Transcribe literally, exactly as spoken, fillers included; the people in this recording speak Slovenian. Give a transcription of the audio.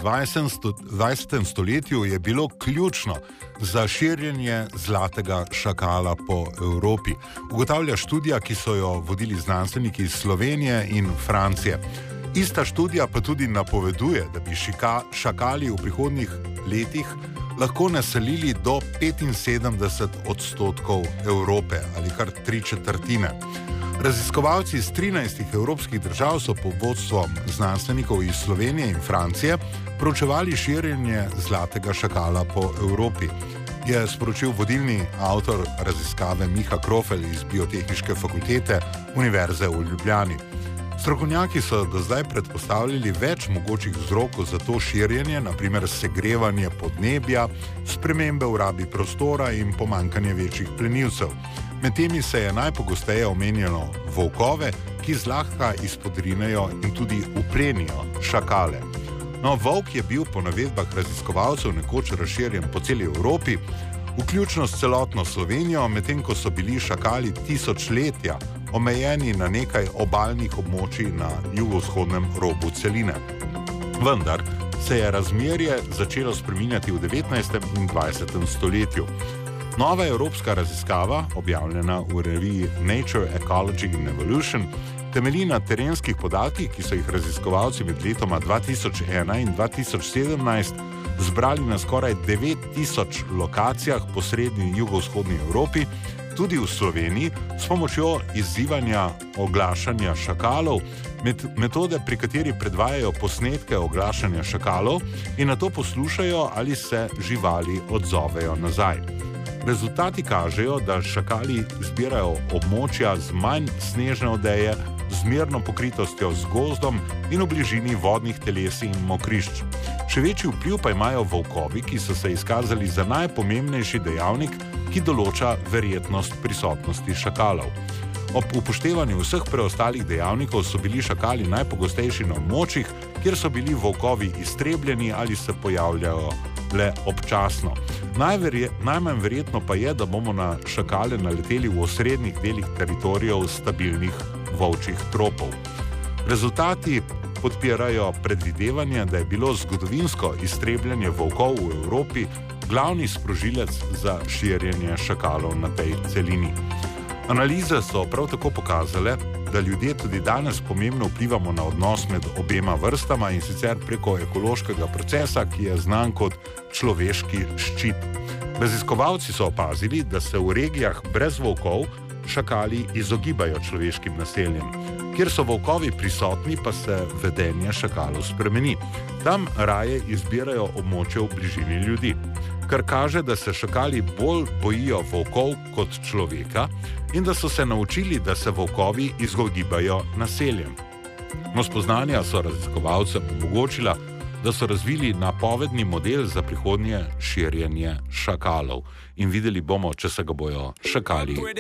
dvajsetem stoletju je bilo ključno za širjenje zlatega šakala po Evropi. Ugotavlja študija, ki so jo vodili znanstveniki iz Slovenije in Francije. Ista študija pa tudi napoveduje, da bi šika, šakali v prihodnjih letih lahko naselili do petinsedemdeset odstotkov Evrope ali kar tri četrtine. Raziskovalci iz trinajstih evropskih držav so pod vodstvom znanstvenikov iz Slovenije in Francije proučevali širjenje zlatega šakala po Evropi, je sporočil vodilni avtor raziskave Miha Krofel iz Biotehniške fakultete Univerze v Ljubljani. Strokovnjaki so do zdaj predpostavljali več mogočih vzrokov za to širjenje, na primer segrevanje podnebja, spremembe v rabi prostora in pomanjkanje večjih plenilcev. Med temi se je najpogosteje omenjalo volkove, ki zlahka izpodrinejo in tudi uplenijo šakale. No, volk je bil po navedbah raziskovalcev nekoč razširjen po celi Evropi, vključno s celotno Slovenijo, medtem ko so bili šakali tisočletja omejeni na nekaj obalnih območij na jugovzhodnem robu celine. Vendar se je razmerje začelo spreminjati v devetnajstem in dvajsetem stoletju. Nova evropska raziskava, objavljena v reviji Nature, Ecology and Evolution, temelji na terenskih podatkih, ki so jih raziskovalci med letoma dva tisoč ena in dva tisoč sedemnajst zbrali na skoraj devet tisoč lokacijah po srednji in jugovzhodni Evropi, tudi v Sloveniji, s pomočjo izzivanja oglašanja šakalov, metode, pri kateri predvajajo posnetke oglašanja šakalov in nato poslušajo, ali se živali odzovejo nazaj. Rezultati kažejo, da šakali zbirajo območja z manj snežne odeje, z mirno pokritostjo z gozdom in v bližini vodnih teles in mokrišč. Še večji vpliv pa imajo volkovi, ki so se izkazali za najpomembnejši dejavnik, ki določa verjetnost prisotnosti šakalov. Ob upoštevanju vseh preostalih dejavnikov so bili šakali najpogostejši na območjih, kjer so bili volkovi iztrebljeni ali se pojavljajo le občasno. Najverje, najmanj verjetno pa je, da bomo na šakale naleteli v osrednjih delih teritorijev stabilnih volčjih tropov. Rezultati podpirajo predvidevanje, da je bilo zgodovinsko iztrebljanje volkov v Evropi glavni sprožilec za širjenje šakalov na tej celini. Analize so prav tako pokazale, da ljudje tudi danes pomembno vplivamo na odnos med obema vrstama in sicer preko ekološkega procesa, ki je znan kot človeški ščit. Raziskovalci so opazili, da se v regijah brez volkov šakali izogibajo človeškim naseljem. Kjer so volkovi prisotni, pa se vedenje šakalov spremeni. Tam raje izbirajo območje v bližini ljudi, kar kaže, da se šakali bolj bojijo volkov kot človeka in da so se naučili, da se volkovi izogibajo naseljem. No, spoznanja so raziskovalcem omogočila, da so razvili napovedni model za prihodnje širjenje šakalov. In videli bomo, če se ga bojo šakali